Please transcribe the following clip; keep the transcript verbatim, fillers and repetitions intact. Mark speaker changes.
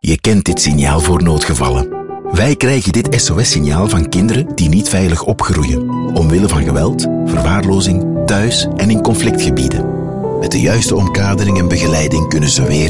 Speaker 1: Je kent dit signaal voor noodgevallen. Wij krijgen dit S O S-signaal van kinderen die niet veilig opgroeien, omwille van geweld, verwaarlozing, thuis en in conflictgebieden. Met de juiste omkadering en begeleiding kunnen ze weer